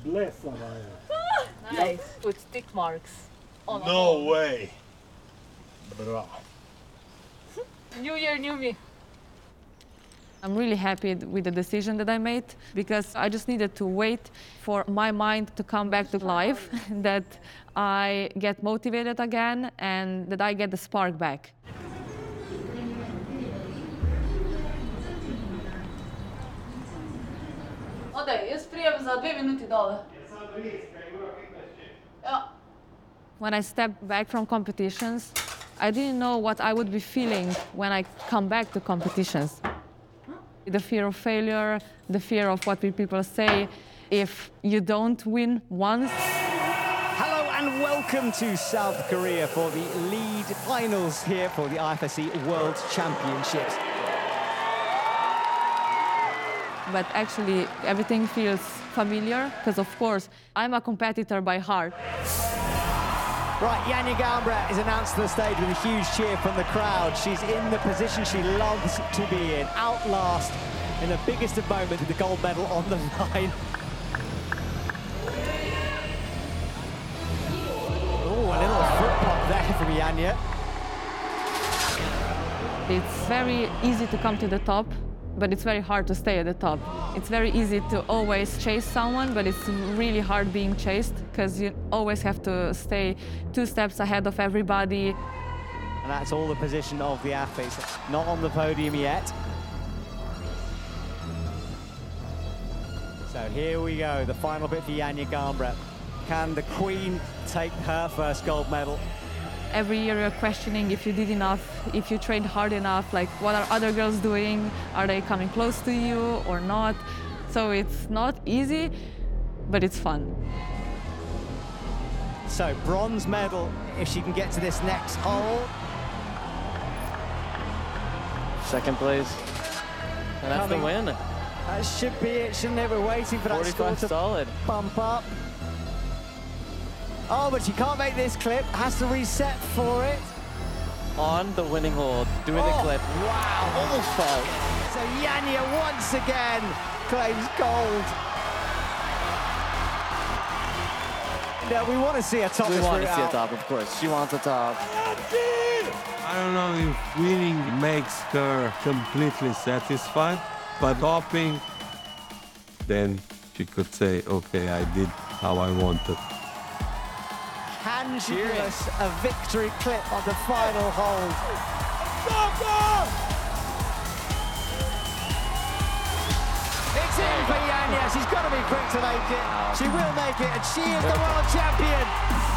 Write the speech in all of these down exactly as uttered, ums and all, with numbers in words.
Bless Amaya. Nice. With tick marks. On No way. Bra. New year, new me. I'm really happy with the decision that I made because I just needed to wait for my mind to come back to life, that I get motivated again and that I get the spark back. Odej, jaz prijem za dve minuti dole. Ja. When I stepped back from competitions, I didn't know what I would be feeling when I come back to competitions. The fear of failure, the fear of what will people say if you don't win once. Hello and welcome to South Korea for the lead finals here for the I F S C World Championships. But actually, everything feels familiar because, of course, I'm a competitor by heart. Right, Janja Garnbret is announced to the stage with a huge cheer from the crowd. She's in the position she loves to be in, outlast in the biggest of moments with the gold medal on the line. Oh, a little foot pop there from Janja. It's very easy to come to the top, but it's very hard to stay at the top. It's very easy to always chase someone, but it's really hard being chased because you always have to stay two steps ahead of everybody. And that's all the position of the athletes. Not on the podium yet. So here we go, the final bit for Janja Garnbret. Can the Queen take her first gold medal? Every year you're questioning if you did enough, if you trained hard enough, like what are other girls doing? Are they coming close to you or not? So it's not easy, but it's fun. So bronze medal if she can get to this next hole. Second place. And that's Coming. the win. That should be it, shouldn't it? We're waiting for that score forty-five to solid. bump up. Oh, but she can't make this clip, has to reset for it. On the winning hole, doing Oh, the clip. Wow, almost fault. So Janja once again claims gold. No, we want to see a top. We want to see a out. top, of course. She wants a top. I don't know if winning makes her completely satisfied, but topping, then she could say, okay, I did how I wanted. Can she give us a victory clip on the final hold? It's in for Janja. She's got to be quick to make it. She will make it, and she is the world champion.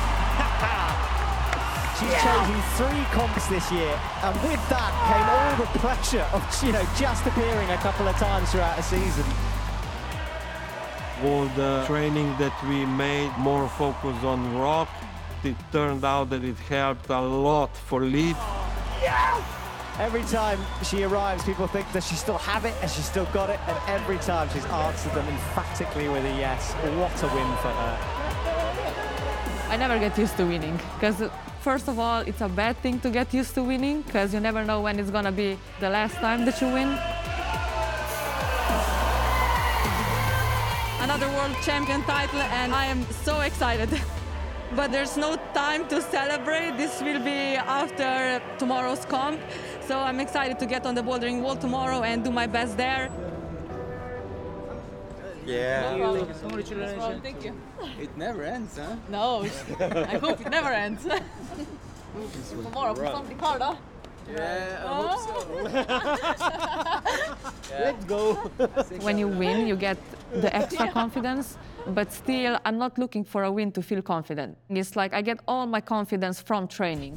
She's yeah. chosen three comps this year, and with that came all the pressure of, you know, just appearing a couple of times throughout a season. All the training that we made, more focus on rock, it turned out that it helped a lot for lead. Yes! Every time she arrives, people think that she still have it and she's still got it, and every time she's answered them emphatically with a yes. What a win for her. I never get used to winning because, first of all, it's a bad thing to get used to winning because you never know when it's gonna be the last time that you win. Another world champion title, and I am so excited. But there's no time to celebrate. This will be after tomorrow's comp. So I'm excited to get on the bouldering wall tomorrow and do my best there. Yeah. No problem. Congratulations. Thank you. It never ends, huh? No, I hope it never ends. Tomorrow, put something hard, huh? Yeah, I hope so. Yeah. Let's go. When you win, you get the extra yeah. confidence, but still, I'm not looking for a win to feel confident. It's like I get all my confidence from training.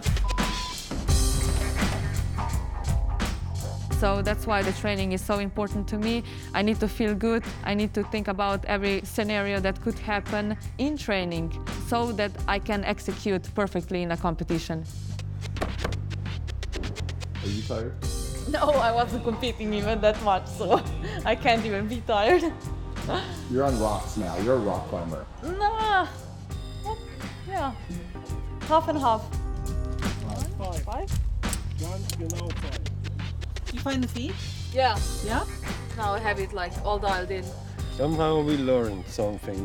So that's why the training is so important to me. I need to feel good. I need to think about every scenario that could happen in training so that I can execute perfectly in a competition. Are you tired? No, I wasn't competing even that much, so I can't even be tired. You're on rocks now. You're a rock climber. Nah. Yeah. Half and half. Five. Five? You find the feet? Yeah. Yeah? Now I have it like all dialed in. Somehow we learned something.